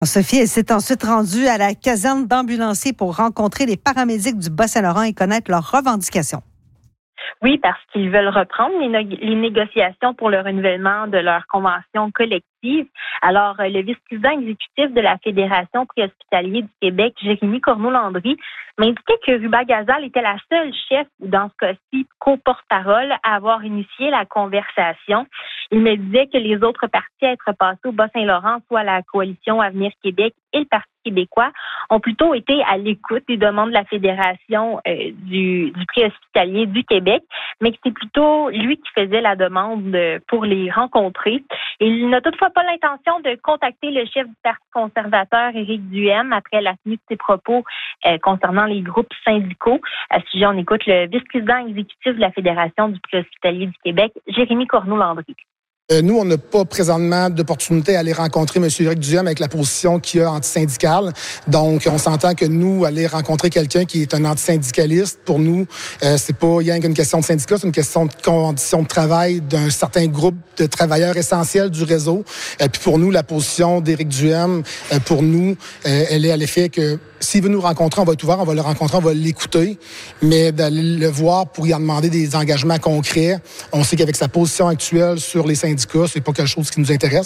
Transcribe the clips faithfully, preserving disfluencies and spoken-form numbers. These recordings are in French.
Sophie, elle s'est ensuite rendue à la caserne d'ambulanciers pour rencontrer les paramédics du Bas-Saint-Laurent et connaître leurs revendications. Oui, parce qu'ils veulent reprendre les, no- les négociations pour le renouvellement de leur convention collective. Alors, euh, le vice-président exécutif de la Fédération préhospitalier du Québec, Jérémy Corneau-Landry, m'indiquait que Ruba Gazal était la seule chef, ou dans ce cas-ci, co-porte-parole, à avoir initié la conversation. Il me disait que les autres partis à être passés au Bas-Saint-Laurent, soit la Coalition Avenir Québec et le Parti québécois, ont plutôt été à l'écoute des demandes de la Fédération euh, du, du préhospitalier du Québec, mais que c'est plutôt lui qui faisait la demande pour les rencontrer. Et il n'a toutefois pas l'intention de contacter le chef du Parti conservateur, Éric Duhaime, après la tenue de ses propos euh, concernant les groupes syndicaux. À ce sujet, on écoute le vice-président exécutif de la Fédération du préhospitalier du Québec, Jérémy Corneau-Landry. Euh, nous, on n'a pas présentement d'opportunité à aller rencontrer M. Éric Duhaime avec la position qu'il a antisyndicale. Donc, on s'entend que nous, aller rencontrer quelqu'un qui est un antisyndicaliste, pour nous, euh, c'est pas rien qu'une question de syndicat, c'est une question de conditions de travail d'un certain groupe de travailleurs essentiels du réseau. Et puis pour nous, la position d'Éric Duhaime, euh, pour nous, euh, elle est à l'effet que s'il veut nous rencontrer, on va être ouvert, on va le rencontrer, on va l'écouter, mais d'aller le voir pour y en demander des engagements concrets, on sait qu'avec sa position actuelle sur les syndicats, c'est pas quelque chose qui nous intéresse.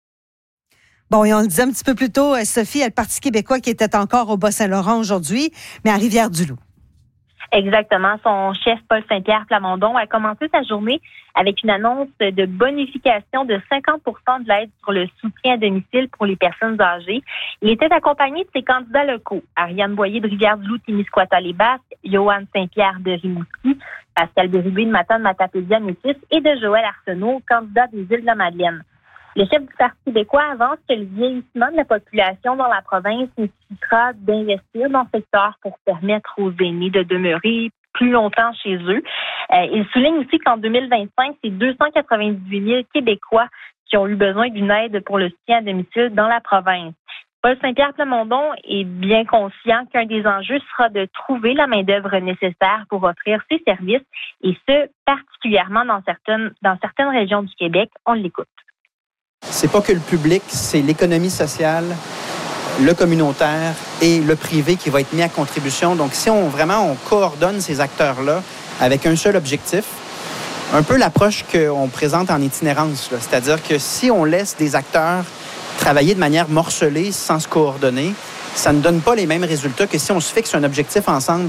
Bon, et on le disait un petit peu plus tôt, Sophie, il y a le Parti québécois qui était encore au Bas-Saint-Laurent aujourd'hui, mais à Rivière-du-Loup. Exactement. Son chef, Paul Saint-Pierre Plamondon, a commencé sa journée avec une annonce de bonification de cinquante pour cent de l'aide sur le soutien à domicile pour les personnes âgées. Il était accompagné de ses candidats locaux, Ariane Boyer de Rivière-du-Loup, Témiscouata-les-Basques, Joanne Saint-Pierre de Rimouski, Pascal Bérubé de Matane-Matapédia-Métis et de Joël Arsenault, candidat des Îles-de-la-Madeleine. Le chef du Parti québécois avance que le vieillissement de la population dans la province nécessitera d'investir dans ce secteur pour permettre aux aînés de demeurer plus longtemps chez eux. Euh, il souligne aussi qu'en deux mille vingt-cinq, c'est deux cent quatre-vingt-dix mille Québécois qui ont eu besoin d'une aide pour le soutien à domicile dans la province. Paul Saint-Pierre Plamondon est bien conscient qu'un des enjeux sera de trouver la main-d'œuvre nécessaire pour offrir ces services, et ce, particulièrement dans certaines, dans certaines régions du Québec. On l'écoute. C'est pas que le public, c'est l'économie sociale, le communautaire et le privé qui va être mis à contribution. Donc, si on vraiment on coordonne ces acteurs-là avec un seul objectif, un peu l'approche qu'on présente en itinérance, là, c'est-à-dire que si on laisse des acteurs travailler de manière morcelée sans se coordonner, ça ne donne pas les mêmes résultats que si on se fixe un objectif ensemble.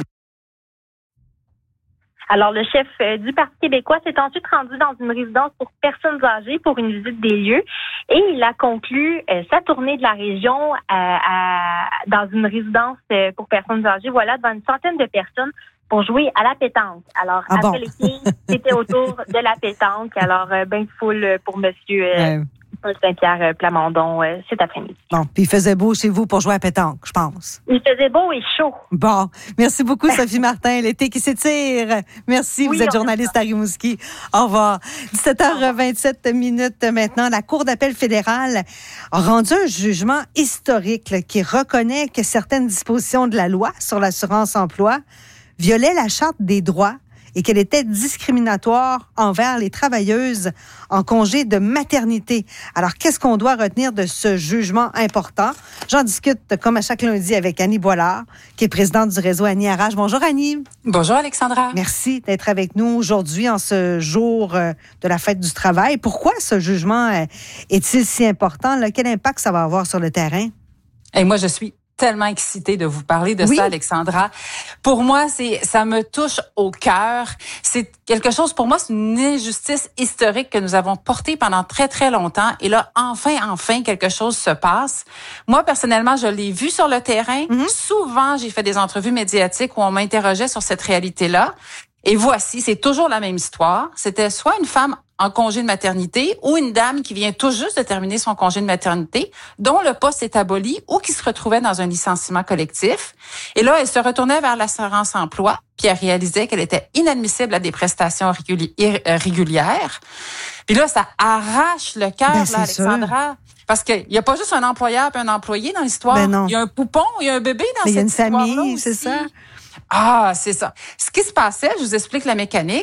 Alors, le chef du Parti québécois s'est ensuite rendu dans une résidence pour personnes âgées pour une visite des lieux et il a conclu euh, sa tournée de la région à, à, dans une résidence euh, pour personnes âgées, voilà, devant une centaine de personnes pour jouer à la pétanque. Alors, ah après bon? les filles, c'était autour de la pétanque. Alors, euh, ben de foule pour monsieur euh, ouais. Paul Saint-Pierre Plamondon euh, cet après-midi. Bon, puis il faisait beau chez vous pour jouer à pétanque, je pense. Il faisait beau et chaud. Bon, merci beaucoup Sophie Martin, l'été qui s'étire. Merci, oui, vous êtes journaliste à Rimouski. Au revoir. dix-sept heures vingt-sept minutes maintenant, la Cour d'appel fédérale a rendu un jugement historique là, qui reconnaît que certaines dispositions de la loi sur l'assurance-emploi violaient la Charte des droits et qu'elle était discriminatoire envers les travailleuses en congé de maternité. Alors, qu'est-ce qu'on doit retenir de ce jugement important? J'en discute, comme à chaque lundi, avec Annie Boilard, qui est présidente du réseau Annie Arrache. Bonjour, Annie. Bonjour, Alexandra. Merci d'être avec nous aujourd'hui en ce jour de la fête du travail. Pourquoi ce jugement est-il si important? Quel impact ça va avoir sur le terrain? Et moi, je suis tellement excitée de vous parler de oui. ça, Alexandra. Pour moi, c'est ça me touche au cœur. C'est quelque chose, pour moi, c'est une injustice historique que nous avons portée pendant très, très longtemps. Et là, enfin, enfin, quelque chose se passe. Moi, personnellement, je l'ai vu sur le terrain. Mm-hmm. Souvent, j'ai fait des entrevues médiatiques où on m'interrogeait sur cette réalité-là. Et voici, c'est toujours la même histoire. C'était soit une femme en congé de maternité ou une dame qui vient tout juste de terminer son congé de maternité, dont le poste est aboli ou qui se retrouvait dans un licenciement collectif. Et là, elle se retournait vers l'assurance-emploi, puis elle réalisait qu'elle était inadmissible à des prestations réguli- régulières. Puis là, ça arrache le cœur, ben, là, Alexandra. Sûr. Parce qu'il n'y a pas juste un employeur et un employé dans l'histoire. Ben non. Il y a un poupon, il y a un bébé dans mais cette histoire-là. Il y a une famille, aussi. c'est ça. Ah, c'est ça. Ce qui se passait, je vous explique la mécanique.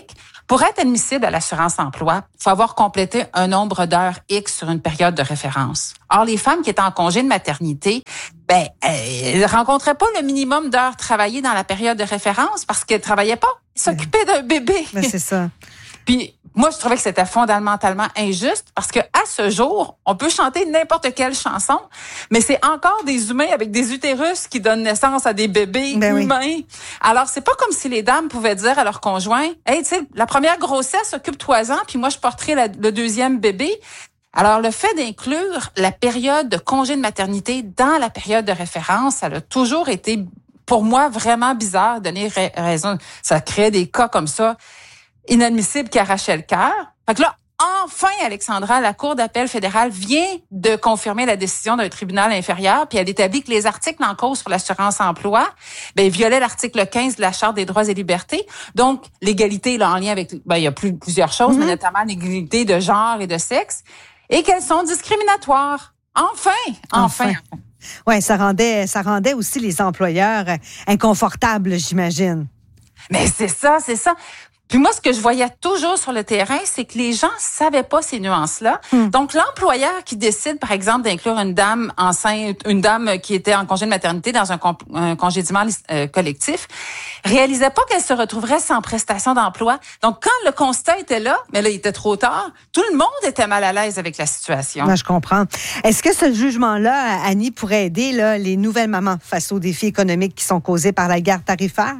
Pour être admissible à l'assurance emploi, il faut avoir complété un nombre d'heures X sur une période de référence. Or, les femmes qui étaient en congé de maternité, ben, elles ne rencontraient pas le minimum d'heures travaillées dans la période de référence parce qu'elles ne travaillaient pas. Elles s'occupaient d'un bébé. Ben, c'est ça. Puis, moi, je trouvais que c'était fondamentalement injuste parce que à ce jour, on peut chanter n'importe quelle chanson, mais c'est encore des humains avec des utérus qui donnent naissance à des bébés ben humains. Oui. Alors, c'est pas comme si les dames pouvaient dire à leur conjoint, « Hey, tu sais, la première grossesse, occupe-toi-en, puis moi, je porterai la, le deuxième bébé. » Alors, le fait d'inclure la période de congé de maternité dans la période de référence, ça a toujours été, pour moi, vraiment bizarre, donner raison. Ça crée des cas comme ça inadmissible qui arrachait le cœur. Fait que là, enfin, Alexandra, la Cour d'appel fédérale vient de confirmer la décision d'un tribunal inférieur, puis elle établit que les articles en cause sur l'assurance-emploi, ben, violaient l'article quinze de la Charte des droits et libertés. Donc, l'égalité, là, en lien avec, ben, il y a plus, plusieurs choses, mm-hmm. mais notamment l'égalité de genre et de sexe, et qu'elles sont discriminatoires. Enfin! Enfin! enfin. Oui, ça rendait, ça rendait aussi les employeurs inconfortables, j'imagine. Mais c'est ça, c'est ça. Puis moi, ce que je voyais toujours sur le terrain, c'est que les gens savaient pas ces nuances-là. Hmm. Donc, l'employeur qui décide, par exemple, d'inclure une dame enceinte, une dame qui était en congé de maternité dans un, con, un congédiement euh, collectif, réalisait pas qu'elle se retrouverait sans prestation d'emploi. Donc, quand le constat était là, mais là, il était trop tard, tout le monde était mal à l'aise avec la situation. Non, je comprends. Est-ce que ce jugement-là, Annie, pourrait aider là, les nouvelles mamans face aux défis économiques qui sont causés par la guerre tarifaire?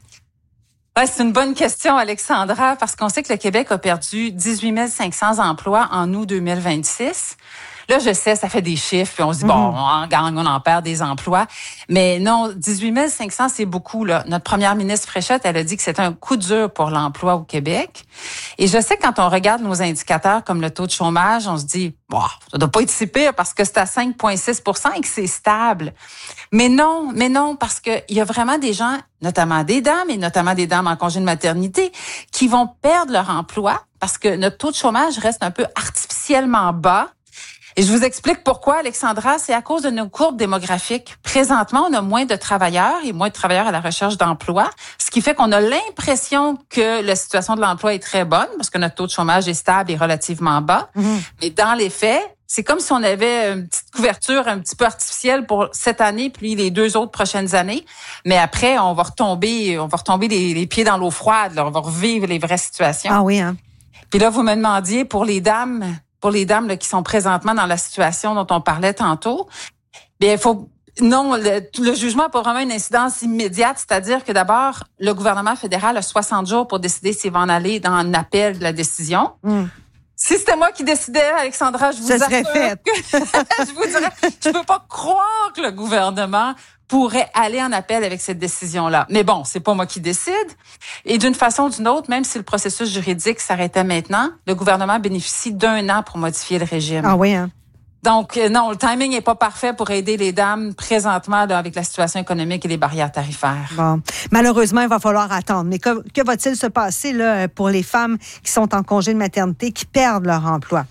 Ouais, c'est une bonne question, Alexandra, parce qu'on sait que le Québec a perdu dix-huit mille cinq cents emplois en août deux mille vingt-six. Là, je sais, ça fait des chiffres, puis on se dit, mm-hmm. bon, on en gagne, on en perd des emplois. Mais non, dix-huit mille cinq cents, c'est beaucoup, là. Notre première ministre Fréchette, elle a dit que c'était un coup dur pour l'emploi au Québec. Et je sais que quand on regarde nos indicateurs comme le taux de chômage, on se dit, bon, ça doit pas être si pire parce que c'est à cinq virgule six pour cent et que c'est stable. Mais non, mais non, parce que il y a vraiment des gens, notamment des dames et notamment des dames en congé de maternité, qui vont perdre leur emploi parce que notre taux de chômage reste un peu artificiellement bas. Et je vous explique pourquoi, Alexandra, c'est à cause de nos courbes démographiques. Présentement, on a moins de travailleurs et moins de travailleurs à la recherche d'emploi, ce qui fait qu'on a l'impression que la situation de l'emploi est très bonne parce que notre taux de chômage est stable et relativement bas. Mmh. Mais dans les faits, c'est comme si on avait une petite couverture un petit peu artificielle pour cette année puis les deux autres prochaines années. Mais après, on va retomber, on va retomber les, les pieds dans l'eau froide, là. On va revivre les vraies situations. Ah oui, hein? Puis là, vous me demandiez pour les dames... pour les dames là, qui sont présentement dans la situation dont on parlait tantôt, bien, il faut... Non, le, le jugement n'a pas vraiment une incidence immédiate, c'est-à-dire que d'abord, le gouvernement fédéral a soixante jours pour décider s'il va en aller dans un appel de la décision. Mm. Si c'était moi qui décidais, Alexandra, je vous Ça serait fait. Que, je vous dirais, je peux pas croire que le gouvernement pourrait aller en appel avec cette décision-là. Mais bon, c'est pas moi qui décide. Et d'une façon ou d'une autre, même si le processus juridique s'arrêtait maintenant, le gouvernement bénéficie d'un an pour modifier le régime. Ah oui, hein? Donc, non, le timing n'est pas parfait pour aider les dames présentement là, avec la situation économique et les barrières tarifaires. Bon, malheureusement, il va falloir attendre. Mais que, que va-t-il se passer là, pour les femmes qui sont en congé de maternité, qui perdent leur emploi?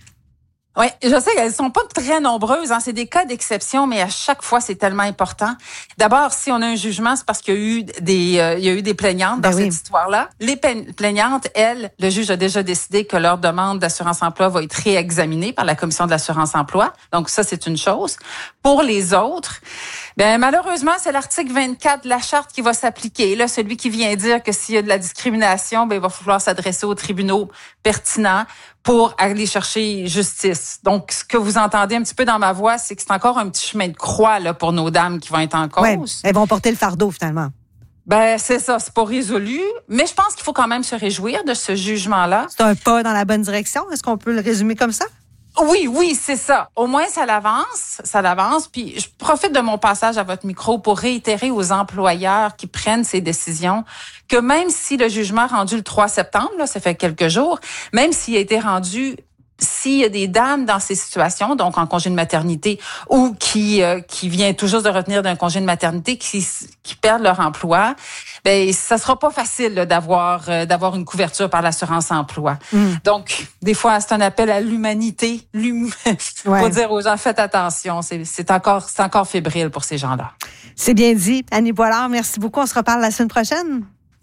Oui, je sais qu'elles sont pas très nombreuses, hein. C'est des cas d'exception, mais à chaque fois, c'est tellement important. D'abord, si on a un jugement, c'est parce qu'il y a eu des, euh, il y a eu des plaignantes dans ben cette oui. histoire-là. Les plaignantes, elles, le juge a déjà décidé que leur demande d'assurance-emploi va être réexaminée par la Commission de l'assurance-emploi. Donc ça, c'est une chose. Pour les autres, ben malheureusement, c'est l'article vingt-quatre de la Charte qui va s'appliquer. Là, celui qui vient dire que s'il y a de la discrimination, ben il va falloir s'adresser aux tribunaux pertinents pour aller chercher justice. Donc, ce que vous entendez un petit peu dans ma voix, c'est que c'est encore un petit chemin de croix là pour nos dames qui vont être en cause. Ouais, elles vont porter le fardeau finalement. Ben c'est ça, c'est pas résolu, mais je pense qu'il faut quand même se réjouir de ce jugement-là. C'est un pas dans la bonne direction. Est-ce qu'on peut le résumer comme ça? Oui, oui, c'est ça. Au moins, ça l'avance, ça l'avance. Puis, je profite de mon passage à votre micro pour réitérer aux employeurs qui prennent ces décisions que même si le jugement rendu le trois septembre, là, ça fait quelques jours, même s'il a été rendu, s'il y a des dames dans ces situations, donc en congé de maternité ou qui euh, qui vient tout juste de retenir d'un congé de maternité, qui qui perdent leur emploi, ben ça sera pas facile là, d'avoir euh, d'avoir une couverture par l'assurance emploi. Mm. Donc des fois c'est un appel à l'humanité, l'hum... ouais. pour dire aux gens faites attention, c'est c'est encore c'est encore fébrile pour ces gens-là. C'est bien dit, Annie Boilard, merci beaucoup, on se reparle la semaine prochaine.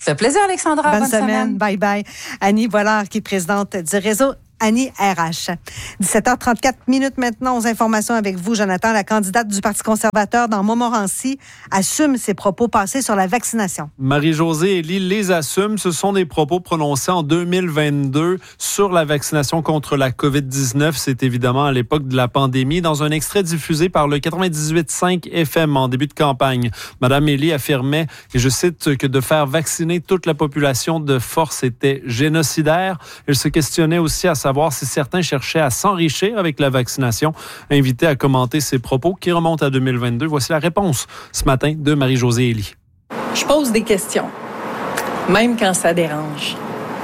Ça fait plaisir, Alexandra. Bonne, Bonne semaine. semaine. Bye bye. Annie Voilard, qui est présidente du réseau Annie R H. dix-sept heures trente-quatre minutes maintenant aux informations avec vous, Jonathan. La candidate du Parti conservateur dans Montmorency assume ses propos passés sur la vaccination. Marie-Josée Elie les assume. Ce sont des propos prononcés en deux mille vingt-deux sur la vaccination contre la covid dix-neuf. C'est évidemment à l'époque de la pandémie. Dans un extrait diffusé par le quatre-vingt-dix-huit virgule cinq F M en début de campagne, Madame Elie affirmait, et je cite, que de faire vacciner toute la population de force était génocidaire. Elle se questionnait aussi à savoir voir si certains cherchaient à s'enrichir avec la vaccination. Invité à commenter ses propos qui remontent à deux mille vingt-deux. Voici la réponse ce matin de Marie-Josée Elie. Je pose des questions, même quand ça dérange.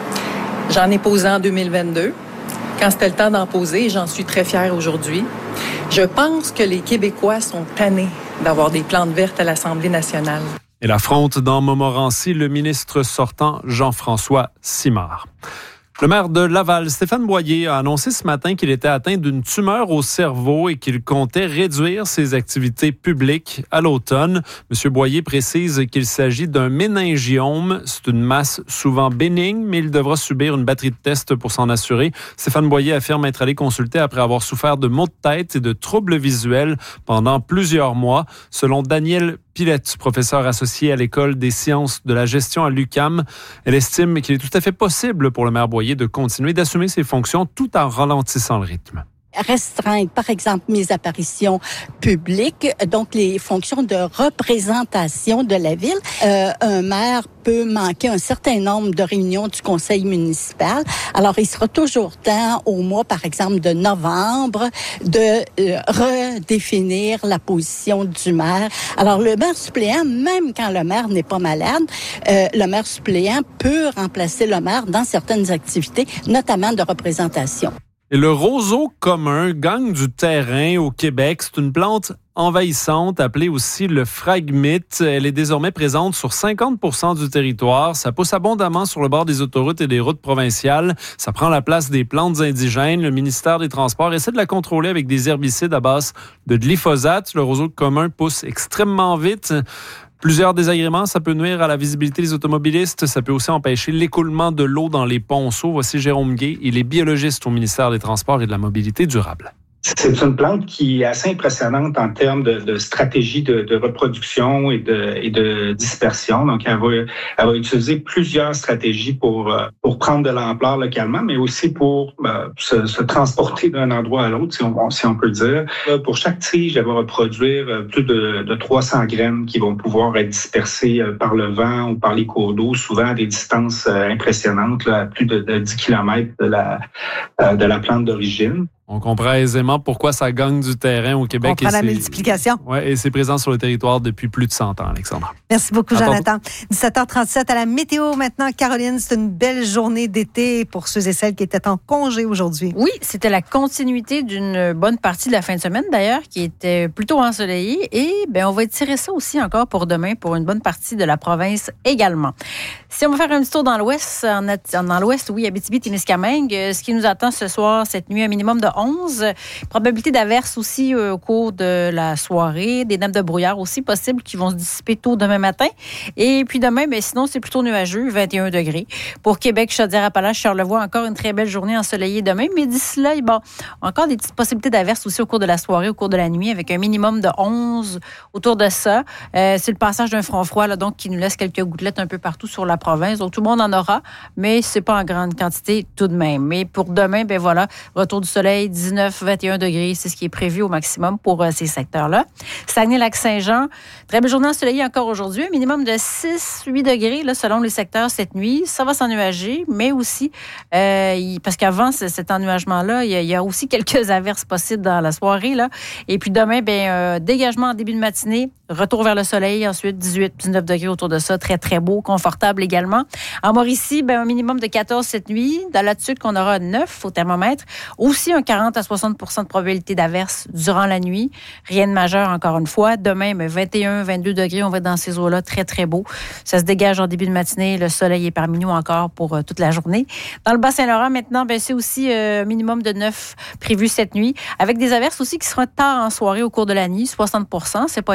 J'en ai posé en deux mille vingt-deux, quand c'était le temps d'en poser, et j'en suis très fière aujourd'hui. Je pense que les Québécois sont tannés d'avoir des plantes vertes à l'Assemblée nationale. Elle affronte dans Montmorency le ministre sortant Jean-François Simard. Le maire de Laval, Stéphane Boyer, a annoncé ce matin qu'il était atteint d'une tumeur au cerveau et qu'il comptait réduire ses activités publiques à l'automne. M. Boyer précise qu'il s'agit d'un méningiome. C'est une masse souvent bénigne, mais il devra subir une batterie de tests pour s'en assurer. Stéphane Boyer affirme être allé consulter après avoir souffert de maux de tête et de troubles visuels pendant plusieurs mois. Selon Danielle Pilette, professeure associée à l'École des sciences de la gestion à l'U Q A M, elle estime qu'il est tout à fait possible pour le maire Boyer de continuer d'assumer ses fonctions tout en ralentissant le rythme. Restreindre, par exemple, mes apparitions publiques, donc les fonctions de représentation de la ville. Euh, un maire peut manquer un certain nombre de réunions du conseil municipal. Alors, il sera toujours temps, au mois, par exemple, de novembre, de euh, redéfinir la position du maire. Alors, le maire suppléant, même quand le maire n'est pas malade, euh, le maire suppléant peut remplacer le maire dans certaines activités, notamment de représentation. Et le roseau commun gagne du terrain au Québec. C'est une plante envahissante, appelée aussi le phragmite. Elle est désormais présente sur cinquante pour cent du territoire. Ça pousse abondamment sur le bord des autoroutes et des routes provinciales. Ça prend la place des plantes indigènes. Le ministère des Transports essaie de la contrôler avec des herbicides à base de glyphosate. Le roseau commun pousse extrêmement vite. Plusieurs désagréments, ça peut nuire à la visibilité des automobilistes. Ça peut aussi empêcher l'écoulement de l'eau dans les ponceaux. Voici Jérôme Gay, il est biologiste au ministère des Transports et de la Mobilité durable. C'est une plante qui est assez impressionnante en termes de, de stratégie de, de reproduction et de, et de dispersion. Donc, elle va, elle va utiliser plusieurs stratégies pour, pour prendre de l'ampleur localement, mais aussi pour euh, se, se transporter d'un endroit à l'autre, si on, si on peut le dire. Pour chaque tige, elle va reproduire plus de, de trois cents graines qui vont pouvoir être dispersées par le vent ou par les cours d'eau, souvent à des distances impressionnantes, là, à plus de, de dix kilomètres de la, de la plante d'origine. On comprend aisément pourquoi ça gagne du terrain au Québec. On comprend la multiplication. Oui, et c'est présent sur le territoire depuis plus de cent ans, Alexandra. Merci beaucoup, Jonathan. dix-sept heures trente-sept à la météo maintenant. Caroline, c'est une belle journée d'été pour ceux et celles qui étaient en congé aujourd'hui. Oui, c'était la continuité d'une bonne partie de la fin de semaine, d'ailleurs, qui était plutôt ensoleillée. Et ben, on va étirer ça aussi encore pour demain, pour une bonne partie de la province également. Si on va faire un petit tour dans l'ouest, en, dans l'ouest, oui, Abitibi-Témiscamingue, ce qui nous attend ce soir, cette nuit, un minimum de onze. Probabilité d'averses aussi euh, au cours de la soirée. Des nappes de brouillard aussi possibles qui vont se dissiper tôt demain matin. Et puis demain, mais sinon, c'est plutôt nuageux, vingt et un degrés. Pour Québec, Chaudière-Appalaches, Charlevoix, encore une très belle journée ensoleillée demain. Mais d'ici là, bon, encore des petites possibilités d'averses aussi au cours de la soirée, au cours de la nuit, avec un minimum de onze autour de ça. Euh, c'est le passage d'un front froid, là, donc, qui nous laisse quelques gouttelettes un peu partout sur la province. Donc, tout le monde en aura, mais c'est pas en grande quantité tout de même. Mais pour demain, ben voilà, retour du soleil, dix-neuf, vingt et un degrés, c'est ce qui est prévu au maximum pour euh, ces secteurs-là. Saguenay-Lac-Saint-Jean, très belle journée ensoleillée encore aujourd'hui, un minimum de six à huit degrés là, selon les secteurs cette nuit. Ça va s'ennuager, mais aussi, euh, il, parce qu'avant c- cet ennuagement-là, il y, a, il y a aussi quelques averses possibles dans la soirée. Là. Et puis demain, ben, euh, dégagement en début de matinée, retour vers le soleil, ensuite dix-huit à dix-neuf degrés autour de ça, très très beau, confortable également. En Mauricie, ben, un minimum de quatorze cette nuit, dans l'attitude qu'on aura neuf au thermomètre, aussi un quarante à soixante pour cent de probabilité d'averse durant la nuit. Rien de majeur, encore une fois. Demain, ben, vingt et un à vingt-deux degrés, on va être dans ces eaux-là, très, très beau. Ça se dégage en début de matinée. Le soleil est parmi nous encore pour euh, toute la journée. Dans le Bas-Saint-Laurent, maintenant, ben, c'est aussi un euh, minimum de neuf prévu cette nuit, avec des averses aussi qui seront tard en soirée au cours de la nuit, soixante pour cent. C'est pas énorme aussi.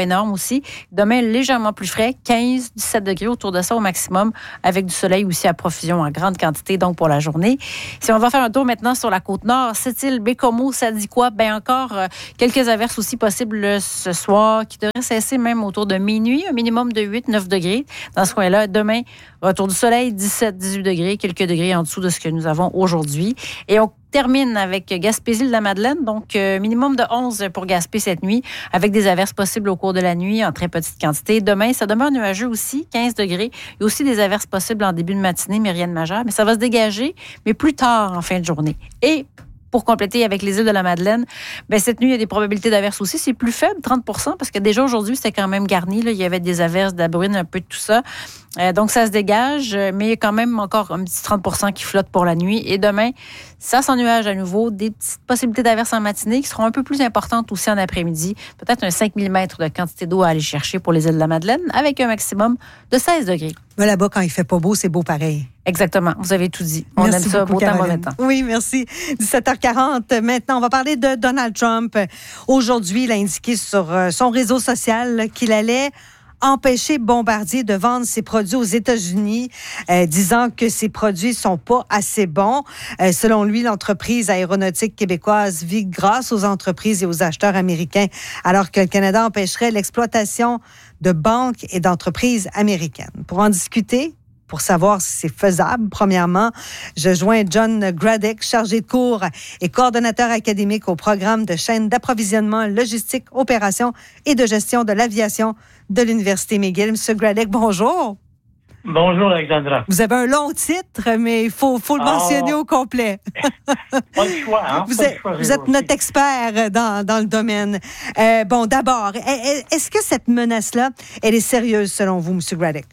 aussi. Demain, légèrement plus frais, quinze, dix-sept degrés autour de ça au maximum, avec du soleil aussi à profusion en grande quantité, donc pour la journée. Si on va faire un tour maintenant sur la Côte-Nord, Sept-Îles, Baie-Comeau, ça dit quoi? Bien encore, euh, quelques averses aussi possibles ce soir, qui devraient cesser même autour de minuit, un minimum de huit, neuf degrés dans ce coin-là. Demain, retour du soleil, dix-sept, dix-huit degrés, quelques degrés en dessous de ce que nous avons aujourd'hui. Et on termine avec Gaspésie-la-Madeleine, donc euh, minimum de onze pour Gaspé cette nuit, avec des averses possibles au cours de la nuit en très petite quantité. Demain, ça demeure nuageux aussi, quinze degrés. Il y a aussi des averses possibles en début de matinée, mais rien de majeur. Mais ça va se dégager, mais plus tard en fin de journée. Et pour compléter avec les îles de la Madeleine, ben cette nuit, il y a des probabilités d'averses aussi. C'est plus faible, trente pour cent, parce que déjà aujourd'hui, c'était quand même garni. Là. Il y avait des averses, de la bruine, un peu de tout ça. Euh, donc, ça se dégage, mais il y a quand même encore un petit trente pour cent qui flotte pour la nuit. Et demain, ça s'ennuage à nouveau. Des petites possibilités d'averses en matinée qui seront un peu plus importantes aussi en après-midi. Peut-être un cinq millimètres de quantité d'eau à aller chercher pour les îles de la Madeleine, avec un maximum de seize degrés. Mais là-bas, quand il fait pas beau, c'est beau pareil. Exactement. Vous avez tout dit. On merci aime ça, beaucoup, beau temps, Caroline. mauvais temps. Oui, merci. dix-sept heures quarante. Maintenant, on va parler de Donald Trump. Aujourd'hui, il a indiqué sur son réseau social qu'il allait empêcher Bombardier de vendre ses produits aux États-Unis, euh, disant que ses produits sont pas assez bons. Euh, selon lui, l'entreprise aéronautique québécoise vit grâce aux entreprises et aux acheteurs américains, alors que le Canada empêcherait l'exploitation de banques et d'entreprises américaines. Pour en discuter, pour savoir si c'est faisable, premièrement, je joins John Graddick, chargé de cours et coordonnateur académique au programme de chaîne d'approvisionnement, logistique, opération et de gestion de l'aviation de l'Université McGill. Monsieur Graddick, bonjour. Bonjour, Alexandra. Vous avez un long titre, mais il faut, faut le mentionner oh. au complet. Pas le choix, hein? Vous Pas êtes, le choix, vous êtes notre expert dans, dans le domaine. Euh, bon, d'abord, est-ce que cette menace-là, elle est sérieuse selon vous, monsieur Graddick?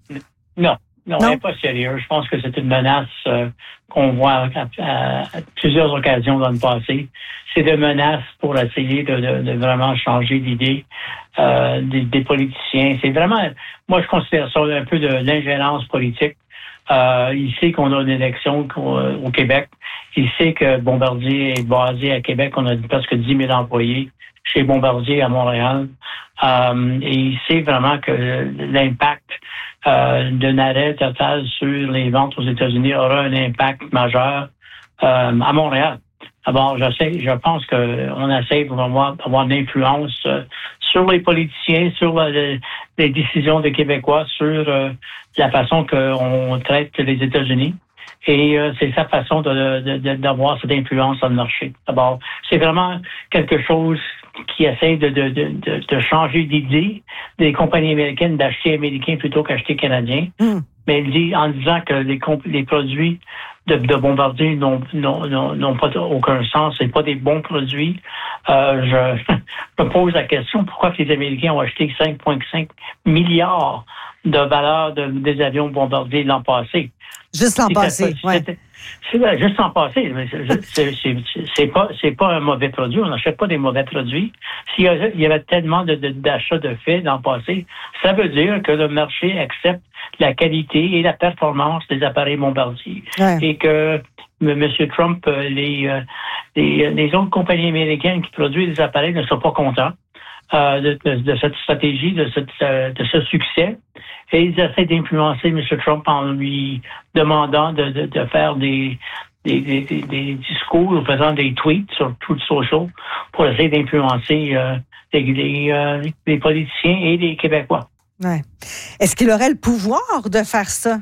Non. Non, non, elle n'est pas sérieuse. Je pense que c'est une menace euh, qu'on voit à, à, à plusieurs occasions dans le passé. C'est des menaces pour essayer de, de, de vraiment changer d'idée euh, des, des politiciens. C'est vraiment, moi, je considère ça un peu de l'ingérence politique. Euh, il sait qu'on a une élection au, au Québec. Il sait que Bombardier est basé à Québec. On a presque dix mille employés chez Bombardier à Montréal. Euh, et il sait vraiment que l'impact Euh, d'un arrêt total sur les ventes aux États-Unis aura un impact majeur euh, à Montréal. D'abord, je sais, je pense qu'on essaie d'avoir avoir de l'influence euh, sur les politiciens, sur euh, les décisions des Québécois, sur euh, la façon qu'on traite les États-Unis. Et euh, c'est sa façon de, de, de, d'avoir cette influence dans le marché. D'abord, c'est vraiment quelque chose qui essaie de, de, de, de, de changer d'idée des compagnies américaines d'acheter américain plutôt qu'acheter canadien. Mm. Mais il dit, en disant que les, comp- les produits de, de Bombardier n'ont, n'ont, n'ont, n'ont pas aucun sens, c'est pas des bons produits. Euh, je, je me pose la question, pourquoi les Américains ont acheté cinq virgule cinq milliards de valeur de, des avions Bombardier l'an passé? Juste l'an passé, oui. C'est vrai, juste l'an passé. Mais c'est, c'est, c'est, c'est, pas, c'est pas un mauvais produit. On n'achète pas des mauvais produits. S'il y avait, il y avait tellement de, de, d'achats de faits l'an passé, ça veut dire que le marché accepte la qualité et la performance des appareils Bombardier. Ouais. Et que M. Trump, les, les, les autres compagnies américaines qui produisent des appareils ne sont pas contents. Euh, de, de, de cette stratégie, de, cette, de ce succès. Et ils essaient d'influencer M. Trump en lui demandant de, de, de faire des, des, des, des discours, en faisant des tweets sur tout le social pour essayer d'influencer euh, les, les, euh, les politiciens et les Québécois. Ouais. Est-ce qu'il aurait le pouvoir de faire ça?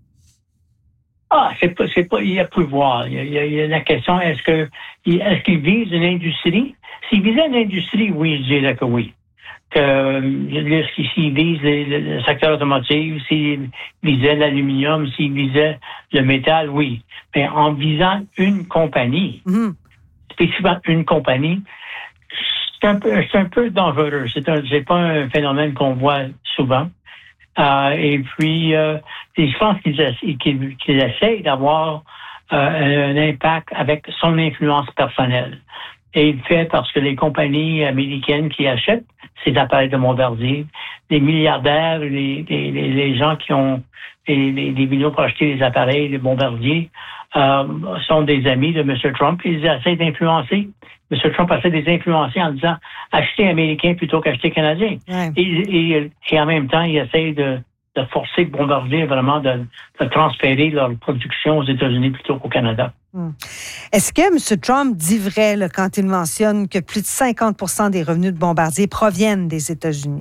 Ah, c'est pas, c'est pas, il y a pouvoir. Il y a, il y a la question, est-ce que, est-ce qu'il vise une industrie? S'il visait une industrie, oui, je dirais que oui. Que, s'il vise le secteur automotive, s'il visait l'aluminium, s'il visait le métal, oui. Mais en visant une compagnie, mm-hmm. spécifiquement une compagnie, c'est un peu, c'est un peu dangereux. C'est un, c'est pas un phénomène qu'on voit souvent. Euh, et puis, euh, et je pense qu'ils essaient, qu'ils, qu'ils essayent d'avoir euh, un impact avec son influence personnelle. Et il fait parce que les compagnies américaines qui achètent ces appareils de Bombardier, les milliardaires, les, les, les gens qui ont des, des millions pour acheter les appareils de Bombardier, euh, sont des amis de M. Trump. Ils essaient d'influencer M. Trump essaie de les influencer en disant acheter américain plutôt qu'acheter canadien. Ouais. Et, et, et en même temps, il essaie de, de forcer Bombardier vraiment de, de transférer leur production aux États-Unis plutôt qu'au Canada. Hum. Est-ce que M. Trump dit vrai là, quand il mentionne que plus de cinquante pour cent des revenus de Bombardier proviennent des États-Unis?